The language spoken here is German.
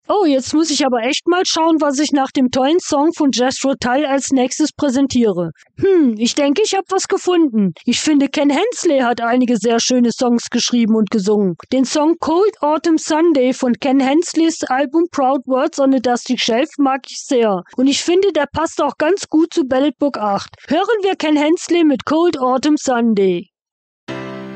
Oh, jetzt muss ich aber echt mal schauen, was ich nach dem tollen Song von Jethro Tull als nächstes präsentiere. Ich denke, ich habe was gefunden. Ich finde, Ken Hensley hat einige sehr schöne Songs geschrieben und gesungen. Den Song Cold Autumn Sunday von Ken Hensleys Album Proud Words on a Dusty Shelf mag ich sehr. Und ich finde, der passt auch ganz gut zu Ballad Book 8. Hören wir Ken Hensley mit Cold Autumn Sunday.